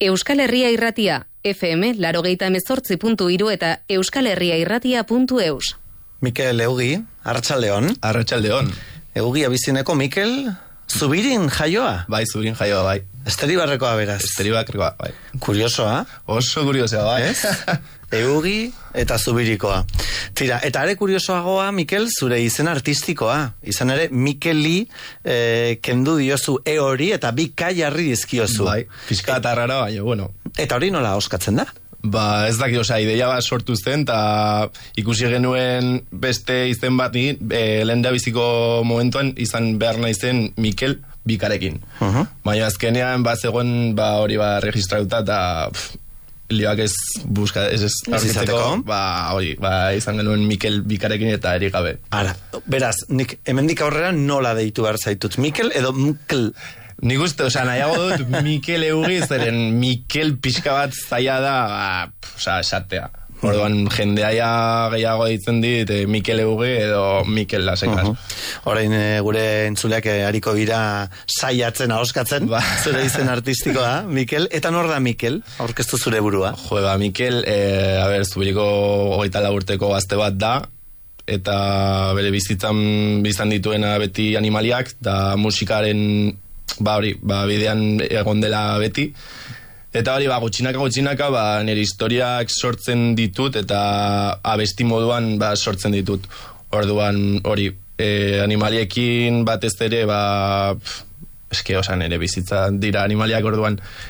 Euskal Herria Irratia, FM 88.3 eta euskalherriairratia.eus. Mikel Eugi, Arratsaldeon. Arratsaldeon. Eugi abizineko Mikel, Zubirin jaioa? Bai, Zubirin jaioa, bai. Esteribarrekoa beraz. Esteribarrekoa, bai. Kuriosoa? Oso kuriosoa, bai. Ez? Eugi eta Zubirikoa. Tira, eta are kuriosoagoa, Mikel, zure izen artistikoa. Izan ere, Mikeli kendu diozu hori eta bi kai jarri dizkiozu. Bai, fiska eta rara, baina, bueno. Eta hori nola oskatzen da? Ba, ez dakit, ideia bat sortu zen, eta ikusi genuen beste izen bat lehen da biziko momentuan izan behar nahi zen Mikel bikarekin. Baina azkenean bat zegoen hori registratuta eta lioak ez aurkitzeko, hori, izan genuen Mikel bikarekin eta erik gabe. Ara, beraz, nik hemendik aurrera nola deitu behar zaitut, Mikel edo Mikel? Nik uste, nahiago dut Mikel Eugi, zeren Mikel pixka bat zaila da, esatea. Orduan, jendea gehiago ditzen dit, Mikel Eugi edo Mikel Lasekaz. Orain gure entzuleak hariko dira saiatzen, ahoskatzen, zure izen artistikoa, Mikel. Eta nor da Mikel? Aurkeztu zure burua. Jo, Mikel, Zubiriko 24 urteko gazte bat da, eta bere bizitzan bizan dituena beti animaliak, da musikaren bidean egon dela beti. Eta hori, gutxinaka, nire historiak sortzen ditut eta abesti moduan sortzen ditut. Orduan, hori, animaliekin batez ere, nire bizitza dira animaliak, orduan